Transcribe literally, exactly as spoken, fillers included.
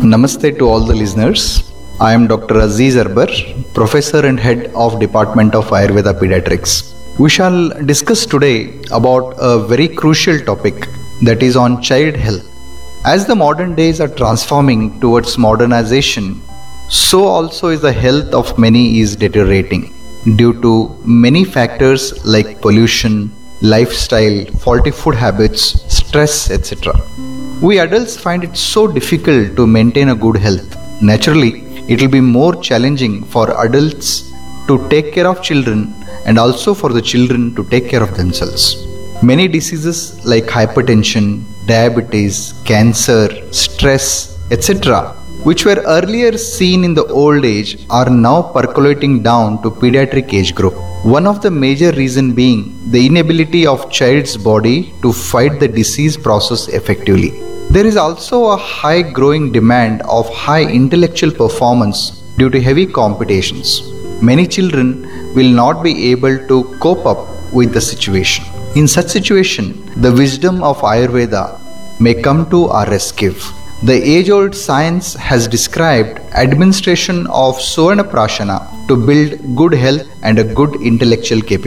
Namaste to all the listeners. I am Doctor Aziz Arbar, Professor and Head of Department of Ayurveda Pediatrics. We shall discuss today about a very crucial topic, that is on child health. As the modern days are transforming towards modernization, so also is the health of many is deteriorating due to many factors like pollution, lifestyle, faulty food habits, stress, et cetera. We adults find it so difficult to maintain a good health. Naturally, it will be more challenging for adults to take care of children and also for the children to take care of themselves. Many diseases like hypertension, diabetes, cancer, stress, et cetera, which were earlier seen in the old age, are now percolating down to pediatric age group. One of the major reasons being the inability of child's body to fight the disease process effectively. There is also a high growing demand of high intellectual performance due to heavy competitions. Many children will not be able to cope up with the situation. In such situation, the wisdom of Ayurveda may come to our rescue. The age-old science has described administration of Suvarna Prashana to build good health and a good intellectual capability.